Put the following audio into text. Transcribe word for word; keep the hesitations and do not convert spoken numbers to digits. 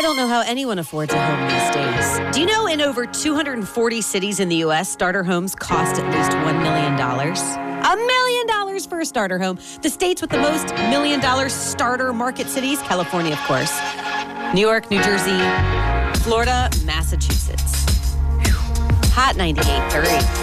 don't know how anyone affords a home these days. Do you know in over two hundred forty cities in the U S, starter homes cost at least one million dollars? A million dollars for a starter home. The states with the most million-dollar starter market cities, California, of course, New York, New Jersey, Florida, Massachusetts. Hot ninety-eight point three.